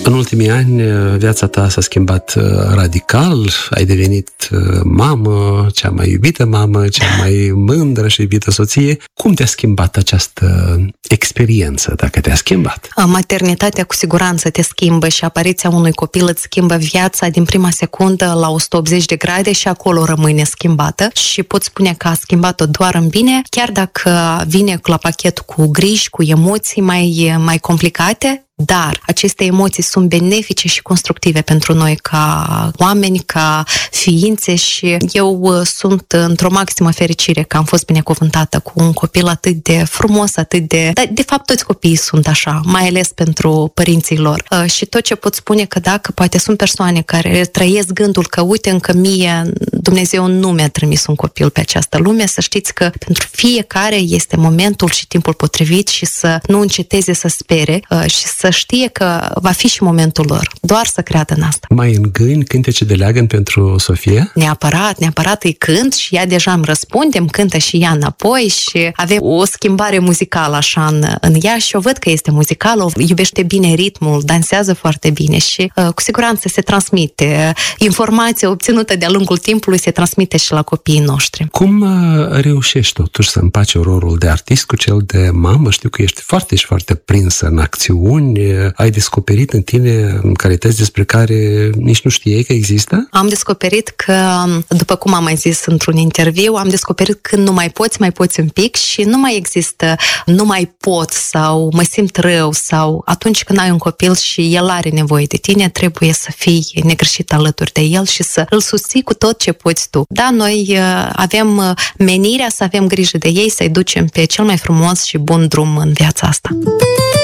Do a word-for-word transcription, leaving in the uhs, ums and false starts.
În ultimii ani, viața ta s-a schimbat radical, ai devenit mamă, cea mai iubită mamă, cea mai mândră și iubită soție. Cum te-a schimbat această experiență, dacă te-a schimbat? Maternitatea cu siguranță te schimbă și apariția unui copil îți schimbă viața din prima secundă la o sută optzeci de grade și acolo rămâne schimbată și pot spune că a schimbat-o doar în bine, chiar dacă vine la pachet cu griji, cu emoții mai, mai complicate. Dar aceste emoții sunt benefice și constructive pentru noi ca oameni, ca ființe și eu sunt într-o maximă fericire că am fost binecuvântată cu un copil atât de frumos, atât de... Dar de fapt toți copiii sunt așa, mai ales pentru părinții lor. Și tot ce pot spune că dacă poate sunt persoane care trăiesc gândul că uite încă mie Dumnezeu nu mi-a trimis un copil pe această lume, să știți că pentru fiecare este momentul și timpul potrivit și să nu înceteze să spere și să știe că va fi și momentul lor. Doar să creadă în asta. Mai îngâni cântece de leagăn pentru Sofia? Neapărat, neapărat îi cânt și ea deja îmi răspunde, îmi cântă și ea înapoi și avem o schimbare muzicală așa în, în ea și o văd că este muzicală, iubește bine ritmul, dansează foarte bine și uh, cu siguranță se transmite. Informația obținută de-a lungul timpului se transmite și la copiii noștri. Cum uh, reușești totuși să împaci rolul de artist cu cel de mamă? Știu că ești foarte și foarte prinsă în acțiuni. Ai descoperit în tine calități despre care nici nu știai că există? Am descoperit că, după cum am mai zis într-un interviu, am descoperit că nu mai poți, mai poți un pic și nu mai există nu mai pot sau mă simt rău sau atunci când ai un copil și el are nevoie de tine, trebuie să fii negreșit alături de el și să îl susții cu tot ce poți tu. Da, noi avem menirea să avem grijă de ei, să-i ducem pe cel mai frumos și bun drum în viața asta.